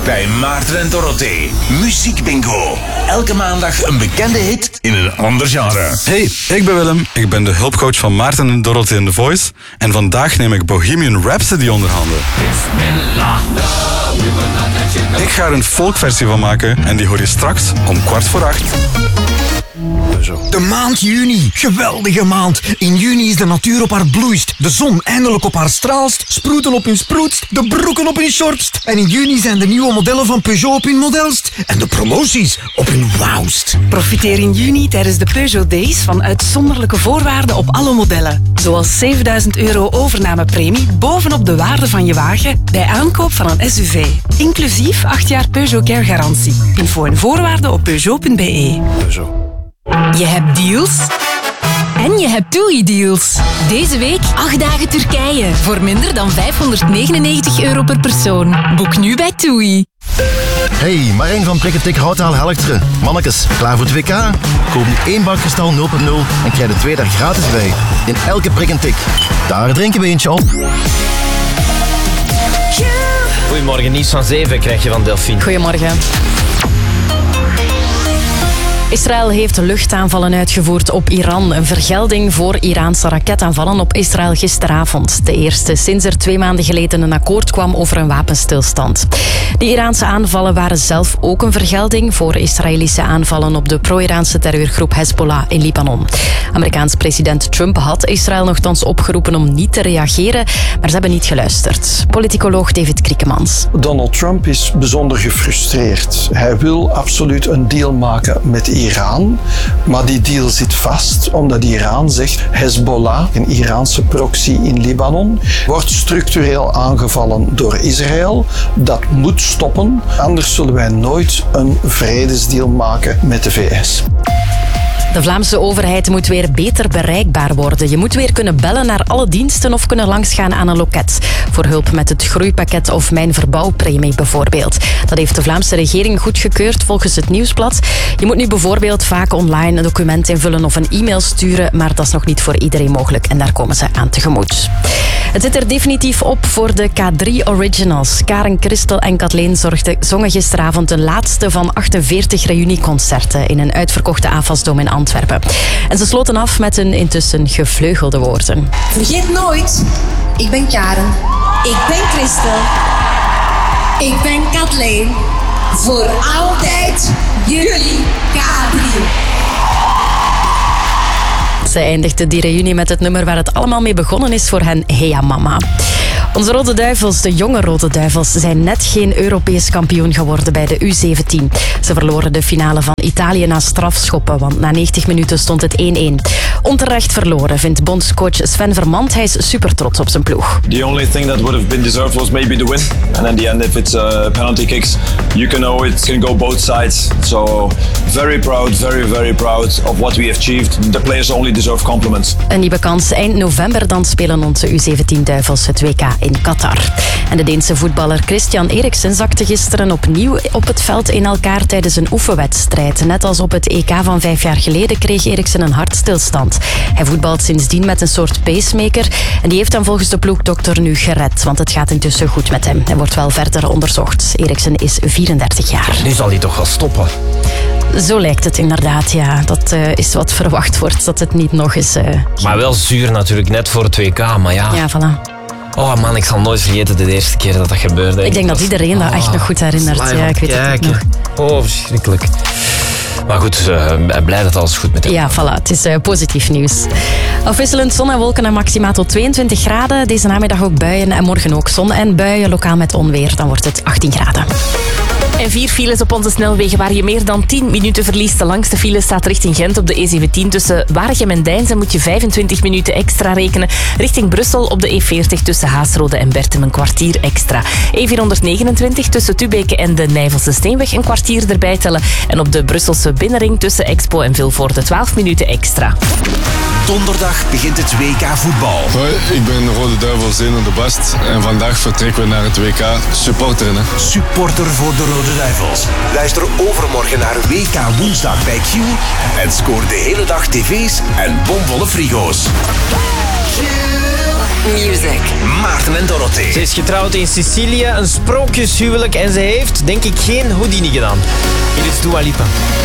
bij Maarten en Dorothee. Muziek bingo. Elke maandag een bekende hit in een ander genre. Hey, ik ben Willem. Ik ben de hulpcoach van Maarten en Dorothee in The Voice. En vandaag neem ik Bohemian Rhapsody onder handen. Ik ga er een folkversie van maken en die hoor je straks om 7:15. De maand juni. Geweldige maand. In juni is de natuur op haar bloeist. De zon eindelijk op haar straalst. Sproeten op hun sproetst. De broeken op hun shortst. En in juni zijn de nieuwe modellen van Peugeot op hun modelst. En de promoties op hun wauwst. Profiteer in juni tijdens de Peugeot Days van uitzonderlijke voorwaarden op alle modellen. Zoals €7.000 overnamepremie bovenop de waarde van je wagen bij aankoop van een SUV. Inclusief 8 jaar Peugeot Care garantie. Info en voorwaarden op Peugeot.be. Je hebt deals en je hebt TUI-deals. Deze week 8 dagen Turkije voor minder dan €599 per persoon. Boek nu bij TUI. Hey, Marijn van Prikketik Houtaal Helchteren. Mannekes, klaar voor het WK? Koop nu 1 bak gestal 0.0 en krijg er 2 daar gratis bij. In elke prik en tik. Daar drinken we eentje op. Goedemorgen, nieuws van 7 krijg je van Delphine. Goedemorgen. Israël heeft luchtaanvallen uitgevoerd op Iran. Een vergelding voor Iraanse raketaanvallen op Israël gisteravond. De eerste sinds er 2 maanden geleden een akkoord kwam over een wapenstilstand. De Iraanse aanvallen waren zelf ook een vergelding voor Israëlische aanvallen op de pro-Iraanse terreurgroep Hezbollah in Libanon. Amerikaans president Trump had Israël nogthans opgeroepen om niet te reageren, maar ze hebben niet geluisterd. Politicoloog David Kriekemans. Donald Trump is bijzonder gefrustreerd. Hij wil absoluut een deal maken met Iran, maar die deal zit vast omdat Iran zegt Hezbollah, een Iraanse proxy in Libanon, wordt structureel aangevallen door Israël. Dat moet stoppen, anders zullen wij nooit een vredesdeal maken met de VS. De Vlaamse overheid moet weer beter bereikbaar worden. Je moet weer kunnen bellen naar alle diensten of kunnen langsgaan aan een loket. Voor hulp met het groeipakket of mijn verbouwpremie bijvoorbeeld. Dat heeft de Vlaamse regering goedgekeurd volgens het Nieuwsblad. Je moet nu bijvoorbeeld vaak online een document invullen of een e-mail sturen, maar dat is nog niet voor iedereen mogelijk en daar komen ze aan tegemoet. Het zit er definitief op voor de K3 Originals. Karen, Christel en Kathleen zongen gisteravond de laatste van 48 reunieconcerten in een uitverkochte AFAS-dom in Antwerpen. En ze sloten af met hun intussen gevleugelde woorden. Vergeet nooit, ik ben Karen, ik ben Christel, ik ben Kathleen. Voor altijd jullie K3. Ze eindigde die reunie met het nummer waar het allemaal mee begonnen is voor hen, Heya Mama. Onze Rode Duivels, de jonge Rode Duivels, zijn net geen Europees kampioen geworden bij de U17. Ze verloren de finale van Italië na strafschoppen, want na 90 minuten stond het 1-1. Onterecht verloren, vindt bondscoach Sven Vermand. Hij is super trots op zijn ploeg. The only thing that would have been deserved was maybe the win. And in the end, if it's penalty kicks, you can know it can go both sides. So very proud, very, very proud of what we have achieved. The players only deserve compliments. Een nieuwe kans. Eind november dan spelen onze U17-duivels het WK in Qatar. En de Deense voetballer Christian Eriksen zakte gisteren opnieuw op het veld in elkaar tijdens een oefenwedstrijd. Net als op het EK van 5 jaar geleden kreeg Eriksen een hartstilstand. Hij voetbalt sindsdien met een soort pacemaker en die heeft hem volgens de ploegdokter nu gered, want het gaat intussen goed met hem. Hij wordt wel verder onderzocht. Eriksen is 34 jaar. Nu zal hij toch wel stoppen? Zo lijkt het inderdaad, ja. Dat is wat verwacht wordt, dat het niet nog eens... Maar wel zuur natuurlijk, net voor het WK, maar ja... Ja, voilà. Oh man, ik zal nooit vergeten de eerste keer dat gebeurde. Ik denk dat iedereen dat echt nog goed herinnert. Ja, ik weet het nog. Oh, verschrikkelijk. Maar goed, blij dat alles goed met hem. Ja, voilà. Het is positief nieuws. Afwisselend zon en wolken en maxima tot 22 graden. Deze namiddag ook buien en morgen ook zon en buien, lokaal met onweer. Dan wordt het 18 graden. En 4 files op onze snelwegen waar je meer dan 10 minuten verliest. De langste file staat richting Gent op de E17. Tussen Waregem en Deinzen moet je 25 minuten extra rekenen. Richting Brussel op de E40 tussen Haasrode en Bertem een kwartier extra. E429 tussen Tubeke en de Nijvelse Steenweg een kwartier erbij tellen. En op de Brusselse binnenring tussen Expo en Vilvoorde 12 minuten extra. Donderdag begint het WK voetbal. Hoi, ik ben Rode Duivel Zeno de Bast en vandaag vertrekken we naar het WK supporteren. Supporter voor de Rode Duivels. Luister overmorgen naar WK woensdag bij Q en scoor de hele dag tv's en bomvolle frigo's. Music. Maarten en Dorothee. Ze is getrouwd in Sicilië, een sprookjeshuwelijk en ze heeft, denk ik, geen Houdini gedaan. Hier is Dua Lipa.